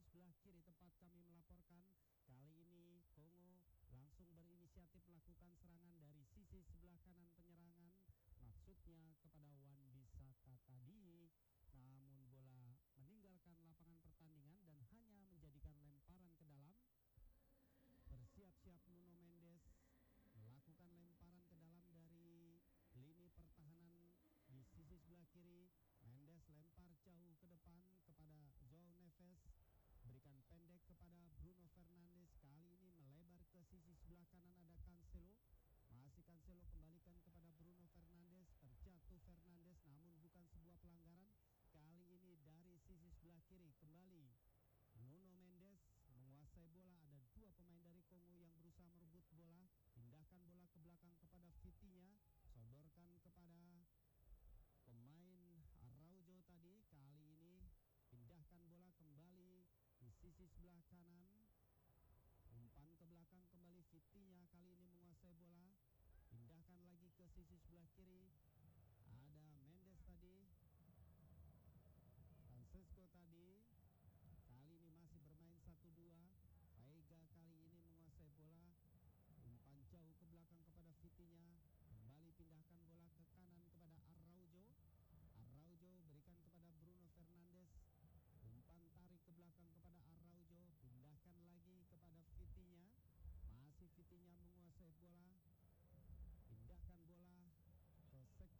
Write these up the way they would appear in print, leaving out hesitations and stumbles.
sebelah kiri tempat kami melaporkan. Kali ini Kongo langsung berinisiatif melakukan serangan dari sisi sebelah kanan penyerangan, maksudnya kepada Wan Bisaka tadi. Namun bola meninggalkan lapangan pertandingan dan hanya menjadikan lemparan ke dalam. Bersiap-siap Nuno Mendes melakukan lemparan ke dalam dari lini pertahanan di sisi sebelah kiri. Mendes lempar jauh ke depan kepada João Neves, berikan pendek kepada Bruno Fernandes. Kali ini melebar ke sisi sebelah kanan, ada Cancelo. Masih Cancelo kembalikan kepada Bruno Fernandes. Terjatuh Fernandes namun bukan sebuah pelanggaran. Kali ini dari sisi sebelah kiri kembali Nuno Mendes menguasai bola. Ada dua pemain dari Kongo yang berusaha merebut bola. Pindahkan bola ke belakang kepada Vitinha, sodorkan kepada pemain Araujo tadi. Kali ini pindahkan bola kembali di sisi sebelah kanan, umpan ke belakang kembali Vitinha. Kali ini menguasai bola, pindahkan lagi ke sisi sebelah kiri. Ada Mendes tadi, Francesco tadi. Kali ini masih bermain 1-2. Veiga kali ini menguasai bola, umpan jauh ke belakang kepada Vitinha. Kembali pindahkan bola ke kanan kepada Araujo. Araujo berikan kepada Bruno Fernandes. Umpan tarik ke belakang kepada Araujo. Pindahkan lagi kepada Vitinha. Masih Vitinha menguasai bola. Pindahkan bola ke sektor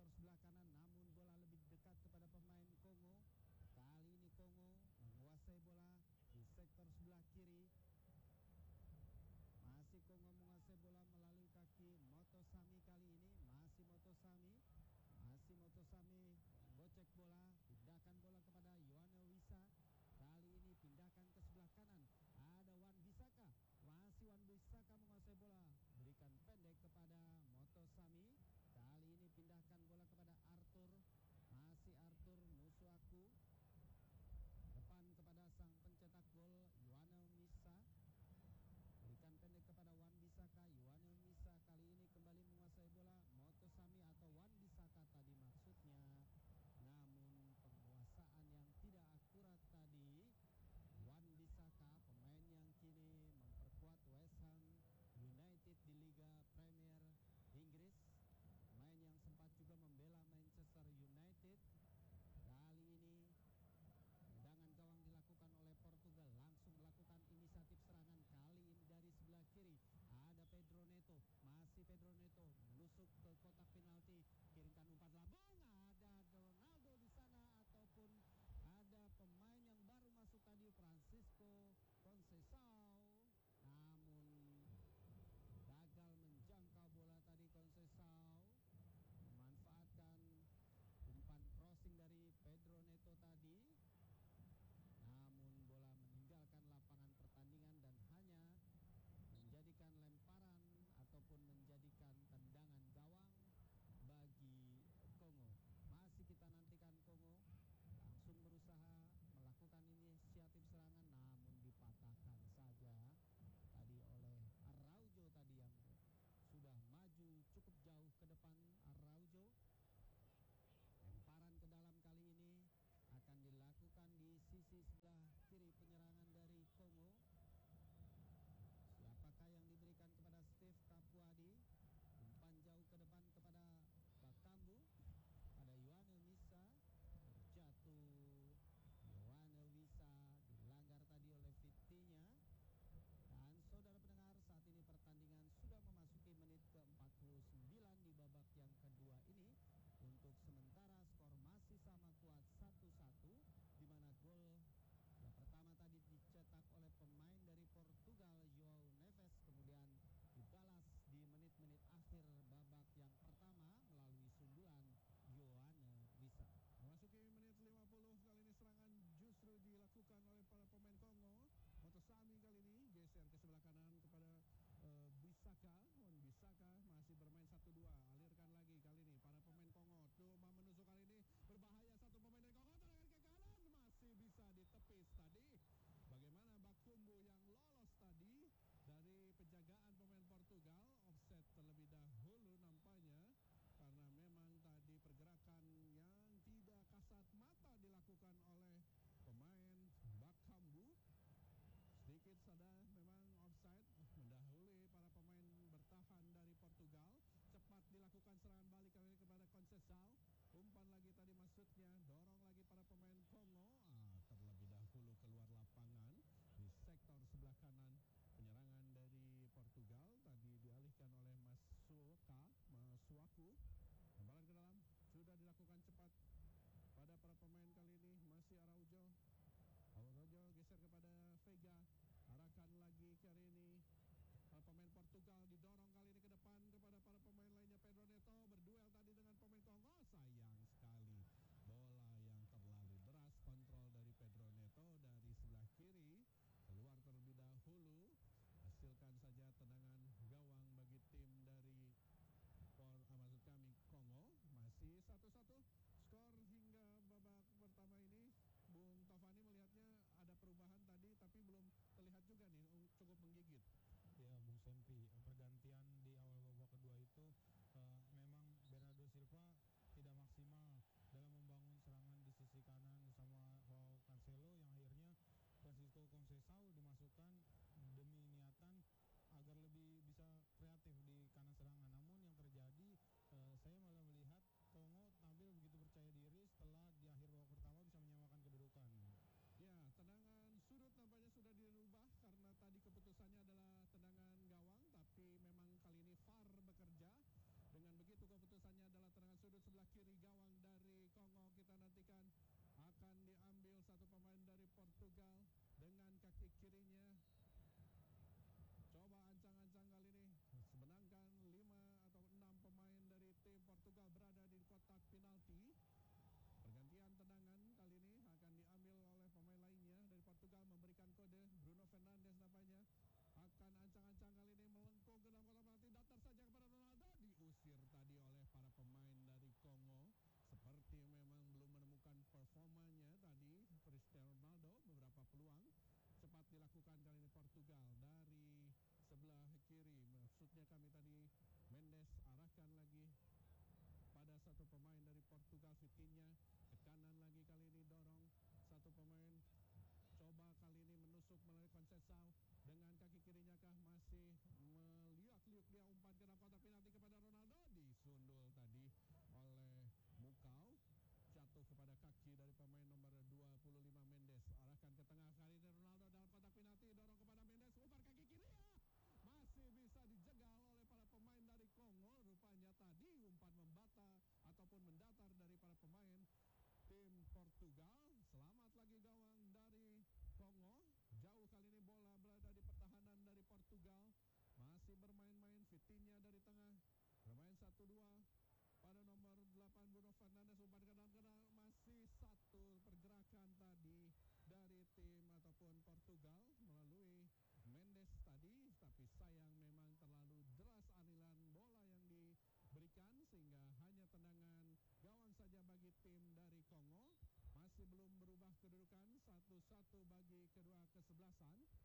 1-1 bagi kedua kesebelasan.